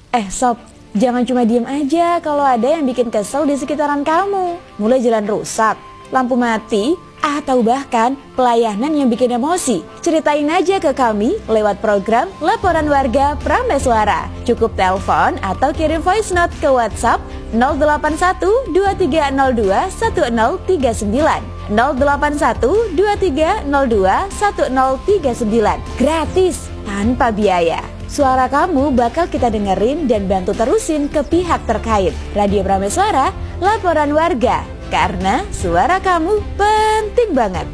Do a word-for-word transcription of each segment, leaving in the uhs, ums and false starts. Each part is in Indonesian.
Eh sob, jangan cuma diem aja kalau ada yang bikin kesel di sekitaran kamu. Mulai jalan rusak, lampu mati, atau bahkan pelayanan yang bikin emosi. Ceritain aja ke kami lewat program Laporan Warga Prameswara. Cukup telepon atau kirim voice note ke WhatsApp nol delapan satu dua tiga nol dua satu nol tiga sembilan nol delapan satu dua tiga nol dua satu nol tiga sembilan. Gratis, tanpa biaya. Suara kamu bakal kita dengerin dan bantu terusin ke pihak terkait. Radio Prameswara, Laporan Warga. Karena suara kamu penting banget.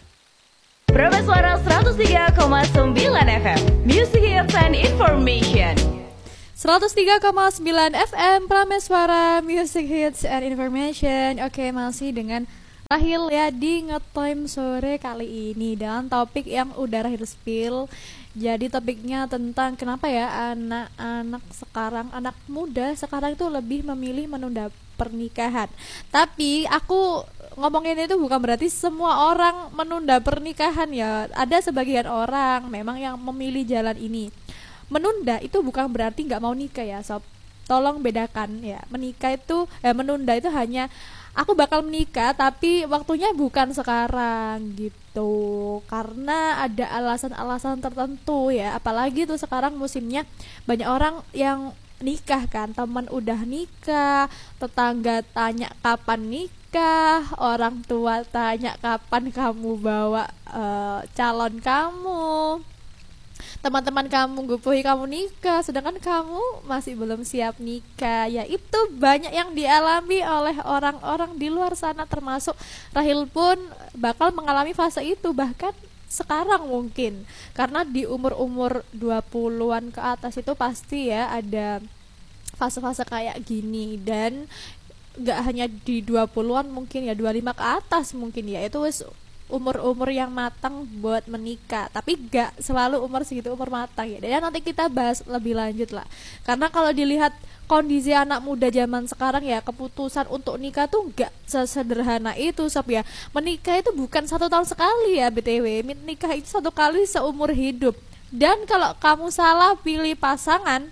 Prameswara seratus tiga koma sembilan F M, Music Hits and Information. seratus tiga koma sembilan F M Prameswara, Music Hits and Information. Oke, masih dengan Rahil ya di Ngetime sore kali ini. Dan topik yang udah Rahil spill. Jadi topiknya tentang kenapa ya anak-anak sekarang, anak muda sekarang itu lebih memilih menunda pernikahan. Tapi aku ngomongin itu bukan berarti semua orang menunda pernikahan ya. Ada sebagian orang memang yang memilih jalan ini. Menunda itu bukan berarti nggak mau nikah ya sob. Tolong bedakan ya. Menikah itu, eh, menunda itu hanya aku bakal menikah tapi waktunya bukan sekarang gitu. Karena ada alasan-alasan tertentu ya. Apalagi tuh sekarang musimnya banyak orang yang nikah kan, teman udah nikah, tetangga tanya kapan nikah, orang tua tanya kapan kamu bawa uh, calon kamu, teman-teman kamu gupuhi kamu nikah, sedangkan kamu masih belum siap nikah. Ya itu banyak yang dialami oleh orang-orang di luar sana, termasuk Rahil pun bakal mengalami fase itu bahkan sekarang mungkin. Karena di umur-umur dua puluhan ke atas itu pasti ya ada fase-fase kayak gini. Dan gak hanya di dua puluhan mungkin ya, dua puluh lima ke atas mungkin ya, itu wis umur-umur yang matang buat menikah. Tapi gak selalu umur segitu umur matang ya. Dan nanti kita bahas lebih lanjut lah. Karena kalau dilihat kondisi anak muda zaman sekarang ya, keputusan untuk nikah tuh gak sesederhana itu sob ya. Menikah itu bukan satu tahun sekali ya B T W. Menikah itu satu kali seumur hidup. Dan kalau kamu salah pilih pasangan,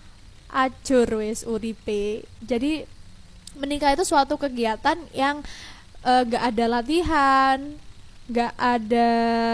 acur wes uripe. Jadi menikah itu suatu kegiatan yang uh, gak ada latihan, gak ada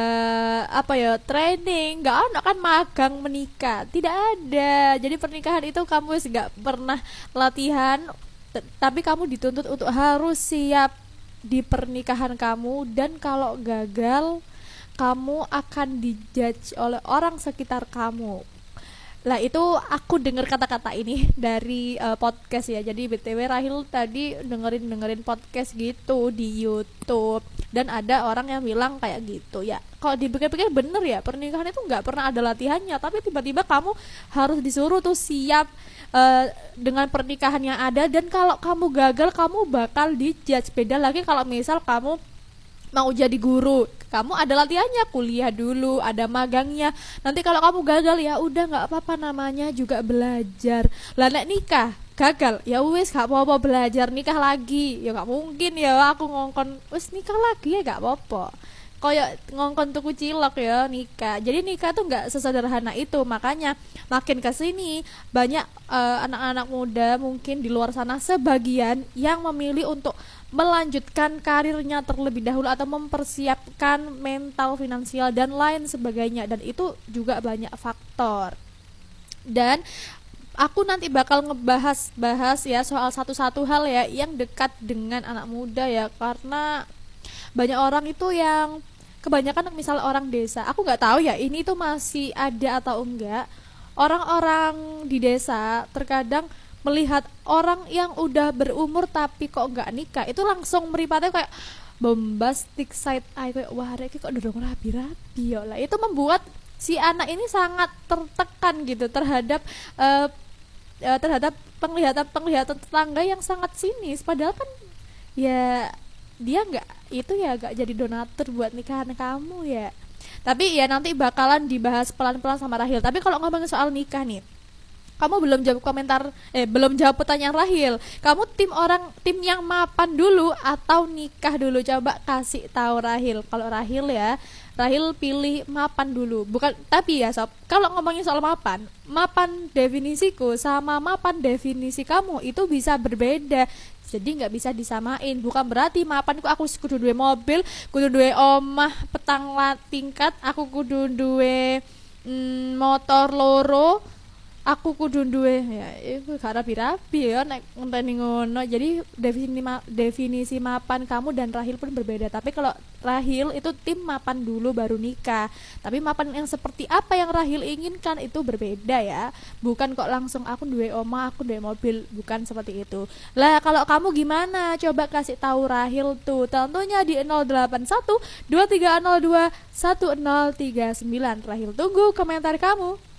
apa ya training, gak ada kan magang menikah, tidak ada. Jadi pernikahan itu kamu wes gak pernah latihan, t- tapi kamu dituntut untuk harus siap di pernikahan kamu. Dan kalau gagal, kamu akan dijudge oleh orang sekitar kamu. Lah itu aku dengar kata-kata ini dari uh, podcast ya. Jadi B T W Rahil tadi dengerin-dengerin podcast gitu di YouTube. Dan ada orang yang bilang kayak gitu ya. Kalau dipikir-pikir bener ya, pernikahan itu gak pernah ada latihannya. Tapi tiba-tiba kamu harus disuruh tuh siap uh, dengan pernikahan yang ada. Dan kalau kamu gagal, kamu bakal dijudge. Beda lagi kalau misal kamu mau jadi guru, kamu ada latihannya, kuliah dulu, ada magangnya. Nanti kalau kamu gagal ya udah nggak apa-apa, namanya juga belajar. Lah nek nikah gagal ya wis gak apa-apa, belajar nikah lagi ya nggak mungkin ya aku ngongkon wis nikah lagi ya nggak apa-apa. Kayak ngongkon tuku cilok ya nikah. Jadi nikah tuh nggak sesederhana itu. Makanya makin kesini banyak uh, anak-anak muda mungkin di luar sana sebagian yang memilih untuk melanjutkan karirnya terlebih dahulu atau mempersiapkan mental, finansial dan lain sebagainya. Dan itu juga banyak faktor. Dan aku nanti bakal ngebahas-bahas ya soal satu-satu hal ya yang dekat dengan anak muda ya. Karena banyak orang itu yang kebanyakan misalnya orang desa, aku nggak tahu ya ini tuh masih ada atau enggak. Orang-orang di desa terkadang melihat orang yang udah berumur tapi kok nggak nikah, itu langsung meripatnya kayak bombastic side eye, kayak wah rek kok udah rapi-rapi ya lah. Itu membuat si anak ini sangat tertekan gitu terhadap uh, uh, terhadap penglihatan-penglihatan tetangga yang sangat sinis. Padahal kan ya dia nggak itu ya nggak jadi donatur buat nikahan kamu ya. Tapi ya nanti bakalan dibahas pelan-pelan sama Rahil. Tapi kalau ngomongin soal nikah nih, kamu belum jawab komentar, eh belum jawab pertanyaan Rahil. Kamu tim orang tim yang mapan dulu atau nikah dulu? Coba kasih tahu Rahil. Kalau Rahil ya, Rahil pilih mapan dulu. Bukan, tapi ya sob, kalau ngomongin soal mapan, mapan definisiku sama mapan definisi kamu itu bisa berbeda. Jadi nggak bisa disamain. Bukan berarti mapanku aku kudu duwe mobil, kudu duwe omah petang tingkat, aku kudu duwe mm, motor loro, aku kudu duwe ya iku gak rapi-rapi ya nek ngenteni ngono. Jadi definisi ma- definisi mapan kamu dan Rahil pun berbeda. Tapi kalau Rahil itu tim mapan dulu baru nikah. Tapi mapan yang seperti apa yang Rahil inginkan itu berbeda ya. Bukan kok langsung aku duwe omah, aku duwe mobil, bukan seperti itu. Lah kalau kamu gimana? Coba kasih tahu Rahil tuh. Tentunya di nol delapan satu dua tiga nol dua satu nol tiga sembilan. Rahil tunggu komentar kamu.